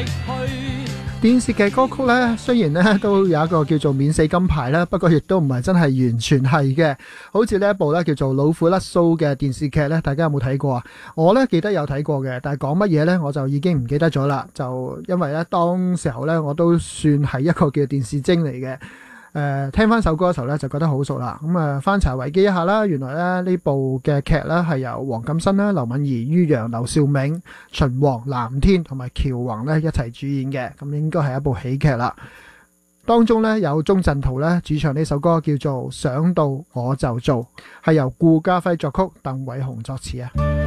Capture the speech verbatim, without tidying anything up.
電視劇歌曲咧，雖然咧都有一個叫做免死金牌啦，不過亦都唔係真係完全係嘅。好似呢一部咧叫做《老虎甩鬚》嘅電視劇咧，大家有冇睇過啊？我咧記得有睇過嘅，但係講乜嘢咧我就已經唔記得咗啦。就因為咧當時候咧我都算係一個叫電視精嚟嘅。誒、呃，聽翻首歌嘅時候咧，就覺得好熟啦。咁、嗯、啊，翻查維基一下啦，原來咧呢部嘅劇咧係由黃錦燊啦、劉敏儀、于洋、劉兆銘、秦王、藍天同埋喬宏咧一齊主演嘅，咁應該係一部喜劇啦。當中咧有鍾鎮濤咧主唱呢首歌叫做《想到我就做》，係由顧嘉輝作曲，鄧偉雄作詞啊。